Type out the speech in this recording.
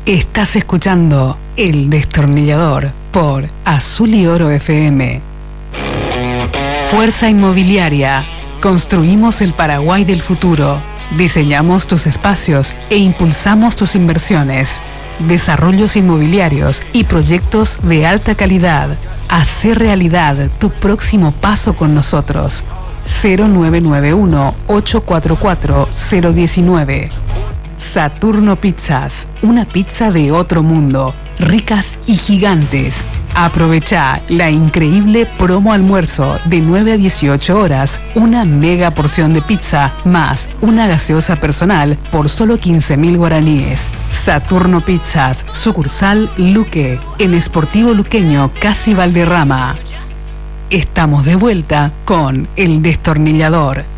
Estás escuchando El Destornillador por Azul y Oro FM. Fuerza Inmobiliaria. Construimos el Paraguay del futuro. Diseñamos tus espacios e impulsamos tus inversiones. Desarrollos inmobiliarios y proyectos de alta calidad. Hacé realidad tu próximo paso con nosotros. 0991-844-019. Saturno Pizzas, una pizza de otro mundo, ricas y gigantes. Aprovechá la increíble promo almuerzo de 9 a 18 horas, una mega porción de pizza más una gaseosa personal por solo 15.000 guaraníes. Saturno Pizzas, sucursal Luque, en Sportivo Luqueño, Casi Valderrama. Estamos de vuelta con El Destornillador.